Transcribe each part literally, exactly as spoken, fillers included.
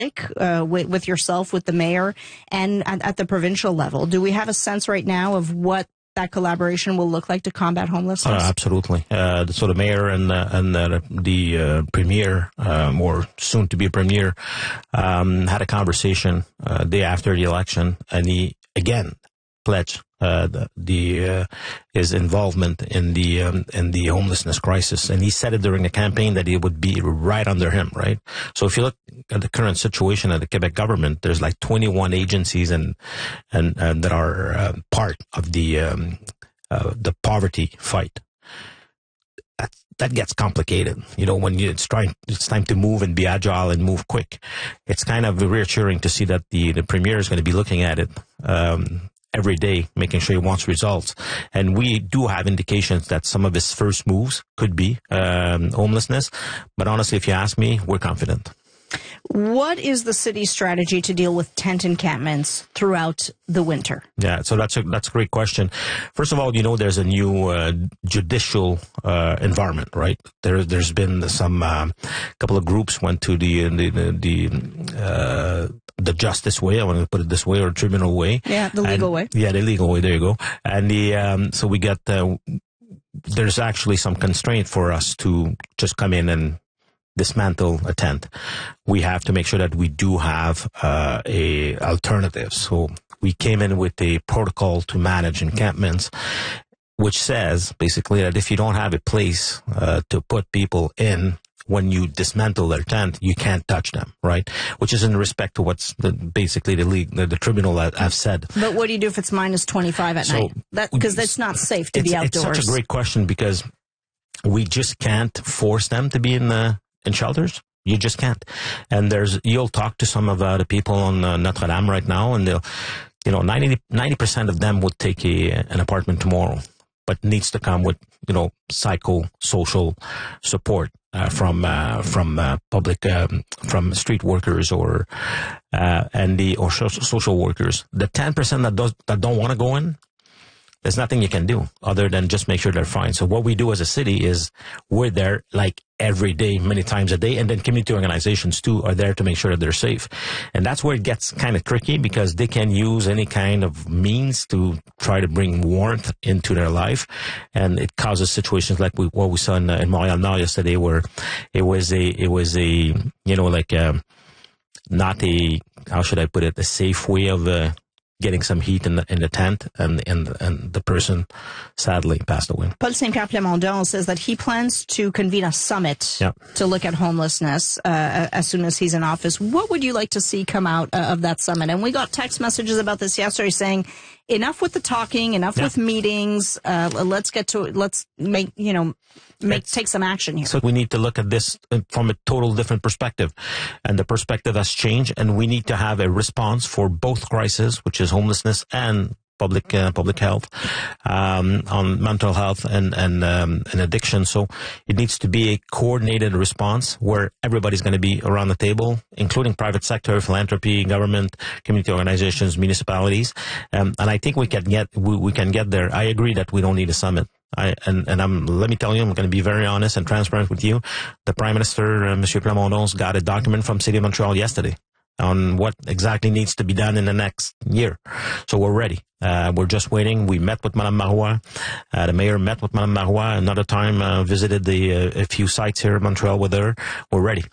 uh, with, with yourself, with the mayor, and at, at the provincial level? Do we have a sense right now of what that collaboration will look like to combat homelessness? Uh, absolutely. Uh, so the mayor and uh, and uh, the uh, premier, um, or soon to be premier, um, had a conversation uh, day after the election, and he again pledged uh, the, the uh, his involvement in the um, in the homelessness crisis, and he said it during the campaign that it would be right under him. Right. So if you look at the current situation of the Quebec government, there's like twenty-one agencies and and, and that are uh, part of the um, uh, the poverty fight. That, that gets complicated, you know, when you, it's trying, it's time to move and be agile and move quick. It's kind of reassuring to see that the, the premier is going to be looking at it um, every day, making sure he wants results. And we do have indications that some of his first moves could be um, homelessness. But honestly, if you ask me, we're confident. What is the city's strategy to deal with tent encampments throughout the winter? Yeah, so that's a that's a great question. First of all, you know, there's a new uh, judicial uh, environment, right? There, there's been some um, couple of groups went to the the the, the uh, the justice way, I want to put it this way, or tribunal way. Yeah, the legal and, way. Yeah, the legal way. There you go. And the um, so we get uh, there's actually some constraint for us to just come in and dismantle a tent. We have to make sure that we do have uh, a alternative. So we came in with a protocol to manage encampments, which says basically that if you don't have a place uh, to put people in when you dismantle their tent, you can't touch them, right? Which is in respect to what's the, basically the league, the, the tribunal have said. But what do you do if it's minus twenty-five at so night? That because that's not safe to it's, be outdoors. It's such a great question because we just can't force them to be in the in shelters. You just can't. And there's, you'll talk to some of uh, the people on uh, Notre Dame right now, and they'll, you know, ninety percent of them would take a, an apartment tomorrow, but needs to come with, you know, psycho-social support uh, from uh, from uh, public, um, from street workers or uh, and the or social workers. The ten percent that does that don't want to go in, there's nothing you can do other than just make sure they're fine. So what we do as a city is we're there like every day, many times a day, and then community organizations too are there to make sure that they're safe. And that's where it gets kind of tricky because they can use any kind of means to try to bring warmth into their life. And it causes situations like we, what we saw in, uh, in Montreal yesterday, where it was a, it was a, you know, like, um, not a, how should I put it, a safe way of, uh, getting some heat in the in the tent, and and and the person sadly passed away. Paul Saint-Pierre Plamondon says that he plans to convene a summit yeah. to look at homelessness uh, as soon as he's in office. What would you like to see come out uh, of that summit? And we got text messages about this yesterday saying, enough with the talking, enough yeah. with meetings. Uh, let's get to let's make you know make it's, take some action here. So we need to look at this from a total different perspective, and the perspective has changed, and we need to have a response for both crises, which is homelessness and public uh, public health, um, on mental health and and um, and addiction. So it needs to be a coordinated response where everybody's going to be around the table, including private sector, philanthropy, government, community organizations, municipalities, um, and I think we can get we, we can get there. I agree that we don't need a summit. I, and, and I'm, let me tell you, I'm going to be very honest and transparent with you. The Prime Minister, uh, Monsieur Plamondon's got a document from City of Montreal yesterday on what exactly needs to be done in the next year. So we're ready. Uh, we're just waiting. We met with Madame Marois. Uh, the mayor met with Madame Marois. Another time, uh, visited the, uh, a few sites here in Montreal with her. We're ready.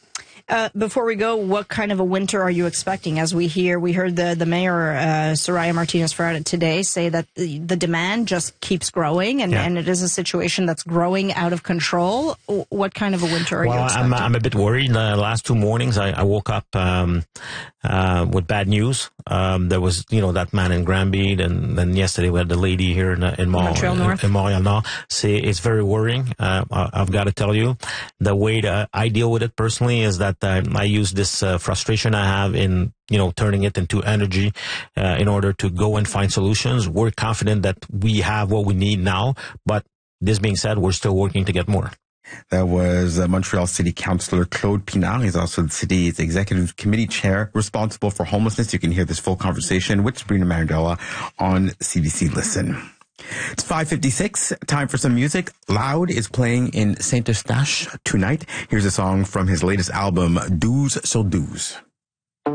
Uh, before we go, what kind of a winter are you expecting? As we hear, we heard the, the mayor, uh, Soraya Martinez-Ferreira, today say that the, the demand just keeps growing, and, yeah. and it is a situation that's growing out of control. What kind of a winter are well, you expecting? I'm, I'm a bit worried. The last two mornings, I, I woke up um, uh, with bad news. Um, there was, you know, that man in Granby, and then yesterday we had the lady here in, in, Mo- Montreal North. in, in Montreal North. See, it's very worrying. Uh, I've got to tell you, the way that I deal with it personally is that Uh, I use this uh, frustration I have in, you know, turning it into energy uh, in order to go and find solutions. We're confident that we have what we need now, but this being said, we're still working to get more. That was uh, Montreal City Councillor Claude Pinard. He's also the city's executive committee chair responsible for homelessness. You can hear this full conversation with Sabrina Marandola on C B C Listen. It's five fifty-six. Time for some music. Loud is playing in Saint-Eustache tonight. Here's a song from his latest album, douze sur douze.